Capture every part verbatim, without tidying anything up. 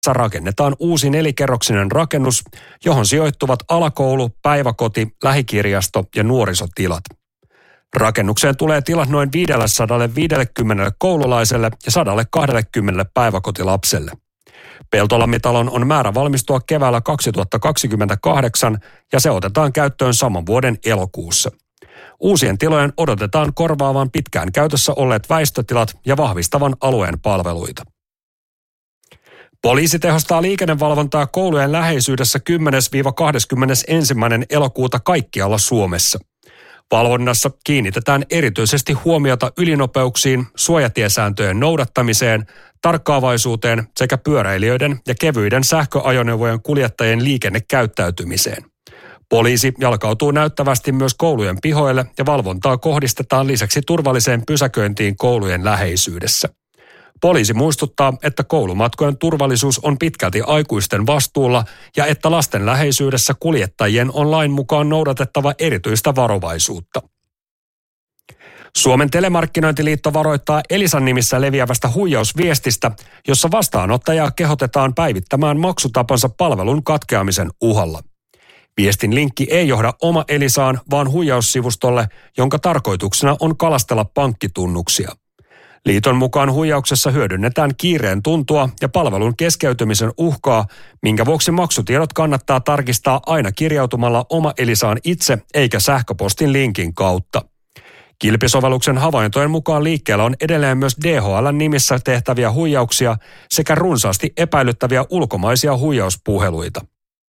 rakennetaan uusi nelikerroksinen rakennus, johon sijoittuvat alakoulu, päiväkoti, lähikirjasto ja nuorisotilat. Rakennukseen tulee tilat noin viisisataaviisikymmentä koululaiselle ja sata kaksikymmentä päiväkotilapselle. Peltolammitalon on määrä valmistua keväällä kaksituhattakaksikymmentäkahdeksan ja se otetaan käyttöön saman vuoden elokuussa. Uusien tilojen odotetaan korvaavan pitkään käytössä olleet väistötilat ja vahvistavan alueen palveluita. Poliisi tehostaa liikennevalvontaa koulujen läheisyydessä kymmenes kahdeskymmenesensimmäinen elokuuta kaikkialla Suomessa. Valvonnassa kiinnitetään erityisesti huomiota ylinopeuksiin, suojatiesääntöjen noudattamiseen, tarkkaavaisuuteen sekä pyöräilijöiden ja kevyiden sähköajoneuvojen kuljettajien liikennekäyttäytymiseen. Poliisi jalkautuu näyttävästi myös koulujen pihoille ja valvontaa kohdistetaan lisäksi turvalliseen pysäköintiin koulujen läheisyydessä. Poliisi muistuttaa, että koulumatkojen turvallisuus on pitkälti aikuisten vastuulla ja että lasten läheisyydessä kuljettajien on lain mukaan noudatettava erityistä varovaisuutta. Suomen telemarkkinointiliitto varoittaa Elisan nimissä leviävästä huijausviestistä, jossa vastaanottajaa kehotetaan päivittämään maksutapansa palvelun katkeamisen uhalla. Viestin linkki ei johda oma Elisaan, vaan huijaussivustolle, jonka tarkoituksena on kalastella pankkitunnuksia. Liiton mukaan huijauksessa hyödynnetään kiireen tuntua ja palvelun keskeytymisen uhkaa, minkä vuoksi maksutiedot kannattaa tarkistaa aina kirjautumalla oma Elisaan itse eikä sähköpostin linkin kautta. Kilpisovelluksen havaintojen mukaan liikkeellä on edelleen myös D H L:n nimissä tehtäviä huijauksia sekä runsaasti epäilyttäviä ulkomaisia huijauspuheluita.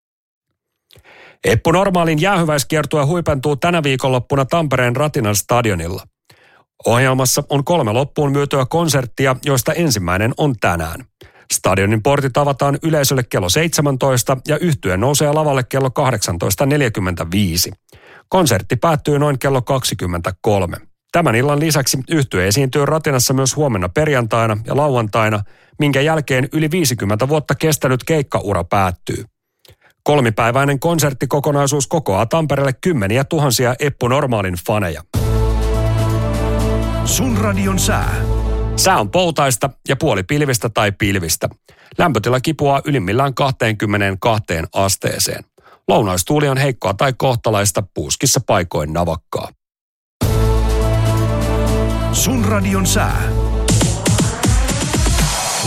Eppu Normaalin jäähyväiskiertue huipentuu tänä viikonloppuna Tampereen Ratinan stadionilla. Ohjelmassa on kolme loppuun myytyä konserttia, joista ensimmäinen on tänään. Stadionin portit avataan yleisölle kello seitsemäntoista ja yhtye nousee lavalle kello kahdeksantoista neljäkymmentäviisi. Konsertti päättyy noin kello kaksikymmentäkolme. Tämän illan lisäksi yhtye esiintyy Ratinassa myös huomenna perjantaina ja lauantaina, minkä jälkeen yli viisikymmentä vuotta kestänyt keikkaura päättyy. Kolmipäiväinen konserttikokonaisuus kokoaa Tampereelle kymmeniä tuhansia Eppu Normaalin faneja. Sun radion sää. Sää on poutaista ja puoli pilvistä tai pilvistä. Lämpötila kipuaa ylimmillään kaksikymmentäkaksi asteeseen. Lounaistuuli on heikkoa tai kohtalaista, puuskissa paikoin navakkaa. Sun radion sää.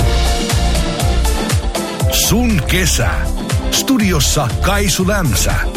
Sun kesä. Studiossa Kaisu Lämsä.